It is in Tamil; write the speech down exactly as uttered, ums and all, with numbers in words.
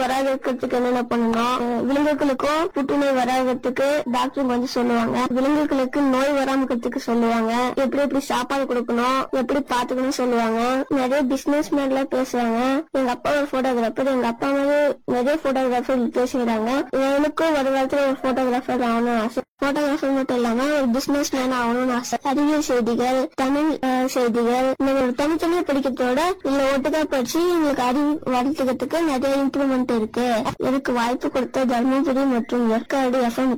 வராத இருக்கிறதுக்கு என்னென்ன பண்ணணும், விலங்குகளுக்கும் புற்றுநோய் வராததுக்கு டாக்டர் வந்து சொல்லுவாங்க, விலங்குகளுக்கு நோய் வராமக்கிறதுக்கு சொல்லுவாங்க, எப்படி எப்படி சாப்பாடு கொடுக்கணும், எப்படி பாத்துக்கணும் சொல்லுவாங்க. நிறைய பிசினஸ் மேன் எல்லாம் பேசுவாங்க. எங்க அப்பா ஒரு போட்டோகிராஃபர், எங்க அப்பா மாதிரி நிறைய போட்டோகிராஃபர் பேசுகிறாங்க. எனக்கும் ஒரு காலத்துல ஒரு போட்டோகிராஃபர் ஆகணும்னு ஆசை. போட்டோகிராஃபர் மட்டும் இல்லாம ஒரு பிசினஸ் மேன் ஆகணும்னு ஆசை. அறிவியல் செய்திகள், தமிழ் செய்திகள் தனித்தனியா படிக்கிறதோட இல்ல ஒட்டுக்கா படிச்சு எங்களுக்கு அறிவு வளர்த்துக்கிறதுக்கு நிறைய இம்ப்ரூவ்மெண்ட் இருக்கு. எனக்கு வாய்ப்பு கொடுத்த தர்மபுரி மற்றும் ஏற்காடு எஃப்எம்